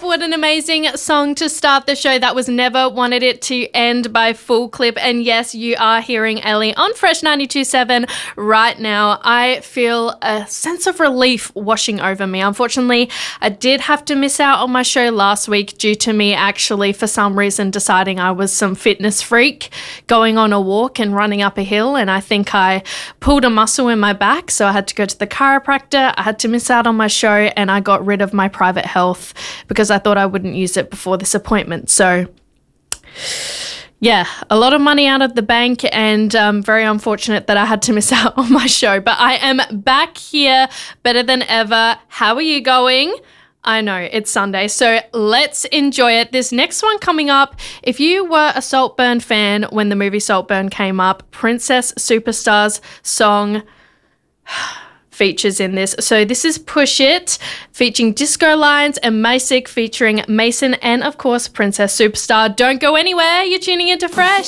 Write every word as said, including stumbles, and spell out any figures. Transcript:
what an amazing song to start the show. That was Never Wanted It to End by Full Clip. And yes, you are hearing Ellie on Fresh ninety-two point seven right now. I feel a sense of relief washing over me. Unfortunately, I did have to miss out on my show last week due to me actually, for some reason, deciding I was some fitness freak going on a walk and running up a hill. And I think I pulled a muscle in my back. So I had to go to the chiropractor. I had to miss out on my show and I got rid of my private health because I thought I wouldn't use it before this appointment. So yeah, a lot of money out of the bank and um, very unfortunate that I had to miss out on my show. But I am back here better than ever. How are you going? I know, it's Sunday, so let's enjoy it. This next one coming up, if you were a Saltburn fan when the movie Saltburn came up, Princess Superstar's song features in this. So this is Push It, featuring Disco Lines and Masick featuring Mason and, of course, Princess Superstar. Don't go anywhere. You're tuning into Fresh.